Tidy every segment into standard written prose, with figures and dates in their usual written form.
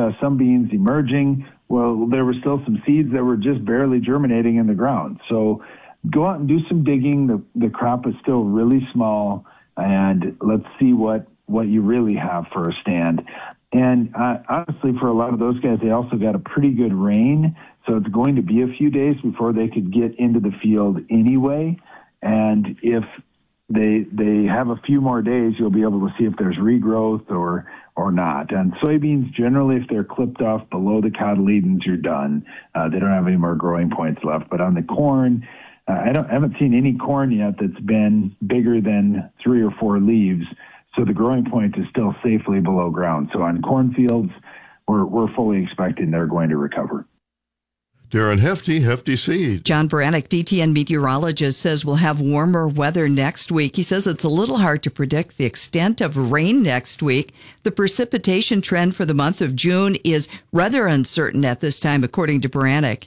some beans emerging. Well, there were still some seeds that were just barely germinating in the ground. So go out and do some digging. The crop is still really small, and let's see what you really have for a stand. And honestly, for a lot of those guys, they also got a pretty good rain. So it's going to be a few days before they could get into the field anyway. And if they have a few more days, you'll be able to see if there's regrowth or not. And soybeans, generally, if they're clipped off below the cotyledons, you're done. They don't have any more growing points left. But on the corn, I haven't seen any corn yet that's been bigger than 3 or 4 leaves. So the growing point is still safely below ground. So on cornfields, we're fully expecting they're going to recover. Darren Hefty Seed. John Baranek, DTN meteorologist, says we'll have warmer weather next week. He says it's a little hard to predict the extent of rain next week. The precipitation trend for the month of June is rather uncertain at this time, according to Baranek.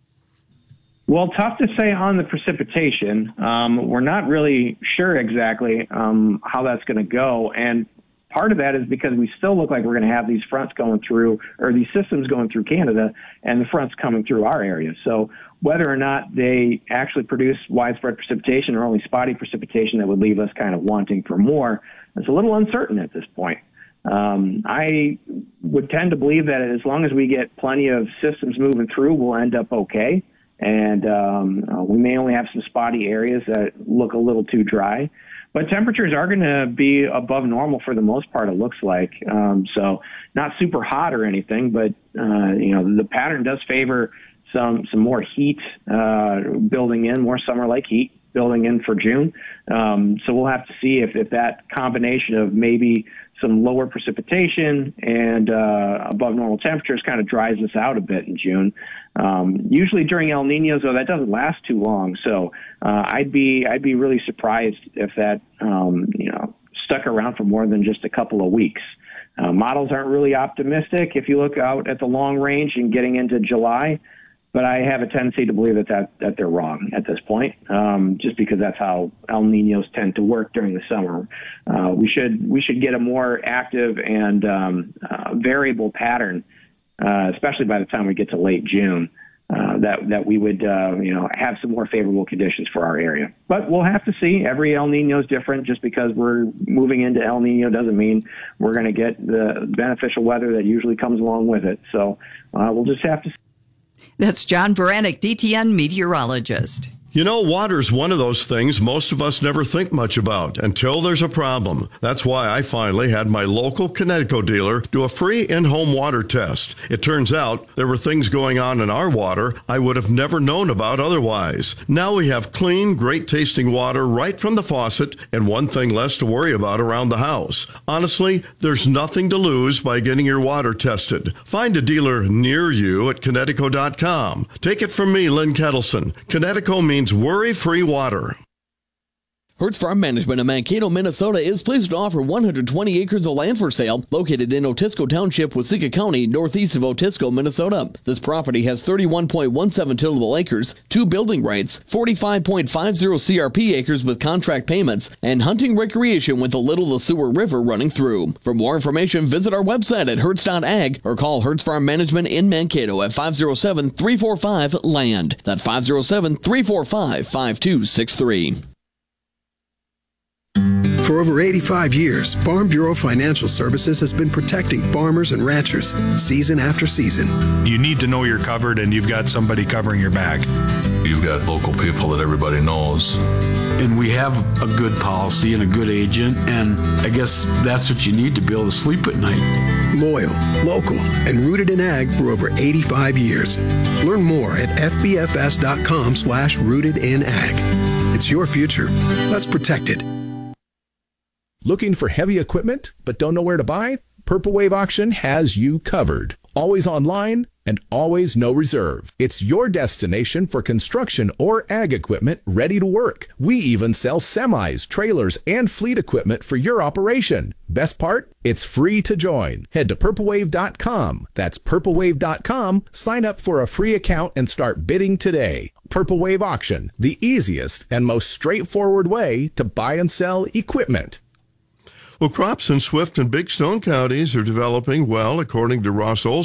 Well, tough to say on the precipitation. We're not really sure exactly how that's going to go. And part of that is because we still look like we're going to have these fronts going through, or these systems going through Canada, and the fronts coming through our area. So whether or not they actually produce widespread precipitation or only spotty precipitation that would leave us kind of wanting for more, it's a little uncertain at this point. I would tend to believe that as long as we get plenty of systems moving through, we'll end up okay. And we may only have some spotty areas that look a little too dry. But temperatures are going to be above normal for the most part, it looks like. So not super hot or anything, but, the pattern does favor some more heat building in, more summer-like heat building in for June. So we'll have to see if that combination of maybe some lower precipitation and above normal temperatures kind of dries us out a bit in June. Usually during El Niños, though, that doesn't last too long. So I'd be really surprised if that stuck around for more than just a couple of weeks. Models aren't really optimistic if you look out at the long range and getting into July. But I have a tendency to believe that they're wrong at this point, just because that's how El Niños tend to work during the summer. We should get a more active and variable pattern, especially by the time we get to late June. That we would have some more favorable conditions for our area. But we'll have to see. Every El Niño is different. Just because we're moving into El Niño doesn't mean we're going to get the beneficial weather that usually comes along with it. So we'll just have to see. That's John Baranek, DTN meteorologist. You know, water's one of those things most of us never think much about until there's a problem. That's why I finally had my local Kinetico dealer do a free in-home water test. It turns out there were things going on in our water I would have never known about otherwise. Now we have clean, great-tasting water right from the faucet and one thing less to worry about around the house. Honestly, there's nothing to lose by getting your water tested. Find a dealer near you at Kinetico.com. Take it from me, Lynn Kettleson. Kinetico means worry-free water. Hertz Farm Management of Mankato, Minnesota is pleased to offer 120 acres of land for sale located in Otisco Township, Waseca County, northeast of Otisco, Minnesota. This property has 31.17 tillable acres, 2 building rights, 45.50 CRP acres with contract payments, and hunting recreation with the Little Lasua River running through. For more information, visit our website at hertz.ag or call Hertz Farm Management in Mankato at 507-345-LAND. That's 507-345-5263. For over 85 years, Farm Bureau Financial Services has been protecting farmers and ranchers season after season. You need to know you're covered and you've got somebody covering your back. You've got local people that everybody knows. And we have a good policy and a good agent, and I guess that's what you need to be able to sleep at night. Loyal, local, and rooted in ag for over 85 years. Learn more at fbfs.com/rootedinag. It's your future. Let's protect it. Looking for heavy equipment but don't know where to buy? Purple Wave Auction has you covered. Always online and always no reserve. It's your destination for construction or ag equipment ready to work. We even sell semis, trailers, and fleet equipment for your operation. Best part? It's free to join. Head to purplewave.com. That's purplewave.com. Sign up for a free account and start bidding today. Purple Wave Auction, the easiest and most straightforward way to buy and sell equipment. Well, crops in Swift and Big Stone counties are developing well, according to Ross Olson.